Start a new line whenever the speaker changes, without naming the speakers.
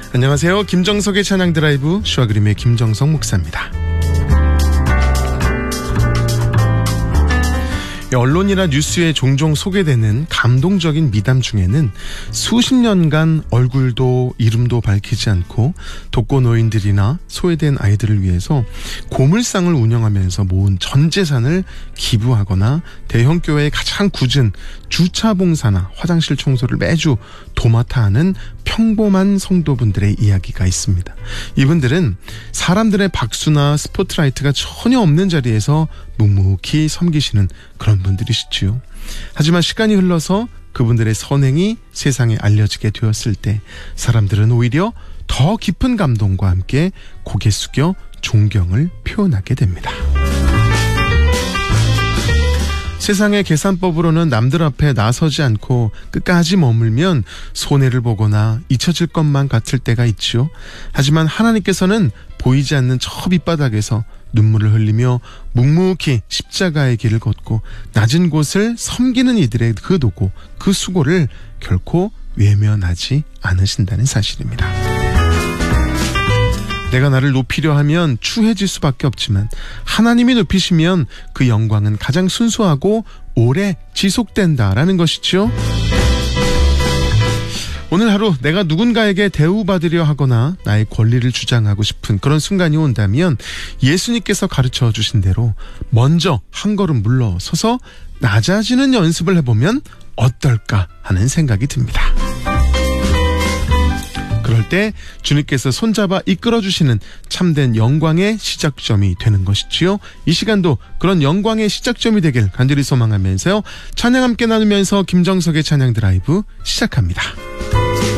안녕하세요. 김정석의 찬양 드라이브 슈아그림의 김정석 목사입니다. 언론이나 뉴스에 종종 소개되는 감동적인 미담 중에는 수십 년간 얼굴도 이름도 밝히지 않고 독거노인들이나 소외된 아이들을 위해서 고물상을 운영하면서 모은 전 재산을 기부하거나 대형 교회의 가장 굳은 주차 봉사나 화장실 청소를 매주 도맡아 하는 평범한 성도분들의 이야기가 있습니다. 이분들은 사람들의 박수나 스포트라이트가 전혀 없는 자리에서 묵묵히 섬기시는 그런 분들이시지요. 하지만 시간이 흘러서 그분들의 선행이 세상에 알려지게 되었을 때 사람들은 오히려 더 깊은 감동과 함께 고개 숙여 존경을 표현하게 됩니다. 세상의 계산법으로는 남들 앞에 나서지 않고 끝까지 머물면 손해를 보거나 잊혀질 것만 같을 때가 있지요. 하지만 하나님께서는 보이지 않는 저 밑바닥에서 눈물을 흘리며 묵묵히 십자가의 길을 걷고 낮은 곳을 섬기는 이들의 그 노고, 그 수고를 결코 외면하지 않으신다는 사실입니다. 내가 나를 높이려 하면 추해질 수밖에 없지만 하나님이 높이시면 그 영광은 가장 순수하고 오래 지속된다라는 것이죠. 오늘 하루 내가 누군가에게 대우받으려 하거나 나의 권리를 주장하고 싶은 그런 순간이 온다면 예수님께서 가르쳐 주신 대로 먼저 한 걸음 물러서서 낮아지는 연습을 해보면 어떨까 하는 생각이 듭니다. 그럴 때 주님께서 손잡아 이끌어주시는 참된 영광의 시작점이 되는 것이지요. 이 시간도 그런 영광의 시작점이 되길 간절히 소망하면서요. 찬양 함께 나누면서 김정석의 찬양 드라이브 시작합니다.